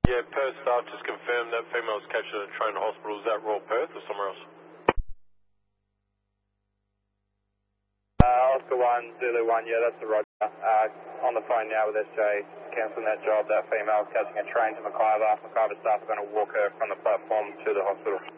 Yeah, Perth staff just confirmed that female was captured at a train to hospital. Is that Royal Perth or somewhere else? Oscar 1, Zulu 1, yeah, that's the Roger. On the phone now with SJ, cancelling that job. That female catching a train to Mackay. Mackay staff are going to walk her from the platform to the hospital.